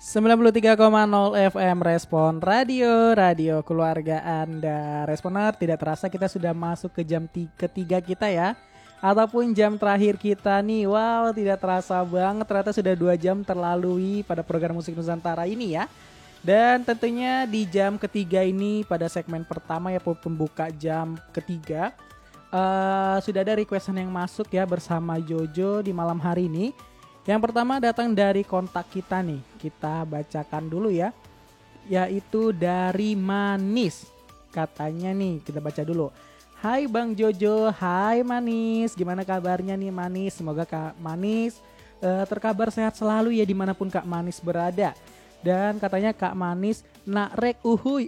93,0 FM Respon Radio, radio keluarga Anda. Responer, tidak terasa kita sudah masuk ke jam ketiga kita ya, ataupun jam terakhir kita nih. Wow, tidak terasa banget, ternyata sudah 2 jam terlalui pada program Musik Nusantara ini ya. Dan tentunya di jam ketiga ini pada segmen pertama ya, pembuka jam ketiga, sudah ada requestan yang masuk ya bersama Jojo di malam hari ini. Yang pertama datang dari kontak kita nih, kita bacakan dulu ya, yaitu dari Manis. Katanya nih, kita baca dulu. Hai Bang Jojo, hai Manis, gimana kabarnya nih Manis? Semoga Kak Manis terkabar sehat selalu ya dimanapun Kak Manis berada. Dan katanya Kak Manis nak rek uhuy.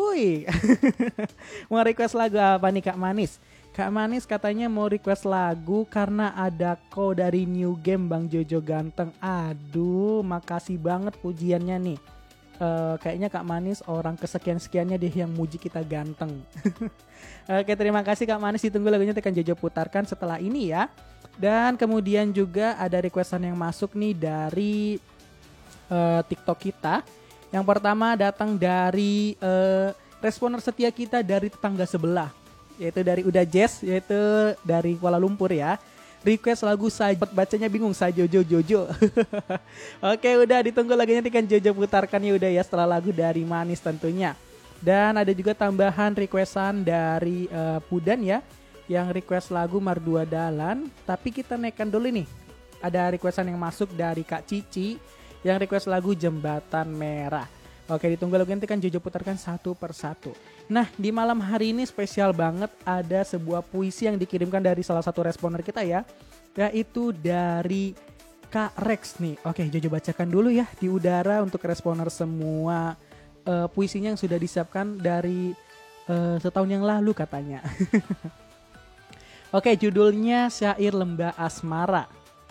Mau request lagu apa nih Kak Manis? Kak Manis katanya mau request lagu karena ada ko dari New Game Bang Jojo ganteng. Aduh, makasih banget pujiannya nih. Kayaknya Kak Manis orang kesekian-sekiannya deh yang muji kita ganteng. Oke, terima kasih Kak Manis, ditunggu lagunya akan Jojo putarkan setelah ini ya. Dan kemudian juga ada requestan yang masuk nih dari TikTok kita. Yang pertama datang dari responer setia kita dari tetangga sebelah, yaitu dari Uda Jazz, yaitu dari Kuala Lumpur ya. Request lagu saya, bacanya bingung, saya Jojo. Oke, udah ditunggu lagunya akan Jojo putarkan ya udah ya, setelah lagu dari Manis tentunya. Dan ada juga tambahan requestan dari Pudan ya, yang request lagu Mardua Dalan. Tapi kita naikkan dulu nih, ada requestan yang masuk dari Kak Cici yang request lagu Jembatan Merah. Oke, ditunggu lagu nanti kan Jojo putarkan satu persatu. Nah, di malam hari ini spesial banget, ada sebuah puisi yang dikirimkan dari salah satu responer kita ya, yaitu dari Kak Rex nih. Oke, Jojo bacakan dulu ya di udara untuk responer semua puisinya yang sudah disiapkan dari setahun yang lalu katanya. Oke, judulnya Syair Lembah Asmara.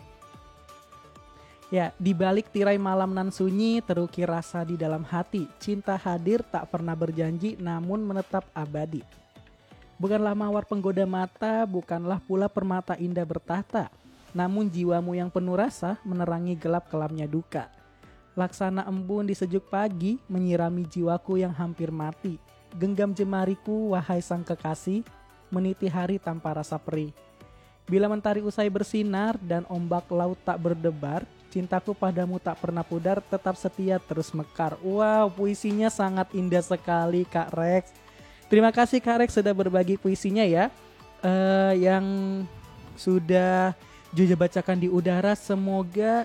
Ya, di balik tirai malam nan sunyi terukir rasa di dalam hati. Cinta hadir tak pernah berjanji namun menetap abadi. Bukanlah mawar penggoda mata, bukanlah pula permata indah bertahta. Namun jiwamu yang penuh rasa menerangi gelap kelamnya duka. Laksana embun di sejuk pagi menyirami jiwaku yang hampir mati. Genggam jemariku wahai sang kekasih, meniti hari tanpa rasa perih. Bila mentari usai bersinar dan ombak laut tak berdebar, cintaku padamu tak pernah pudar, tetap setia terus mekar. Wow, puisinya sangat indah sekali Kak Rex. Terima kasih Kak Rex sudah berbagi puisinya ya, yang sudah Jojo bacakan di udara. Semoga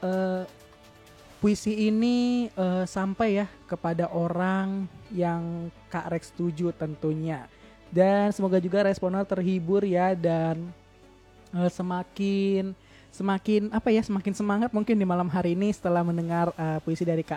puisi ini sampai ya kepada orang yang Kak Rex tuju tentunya. Dan semoga juga responer terhibur ya, dan semakin semangat mungkin di malam hari ini setelah mendengar puisi dari Kak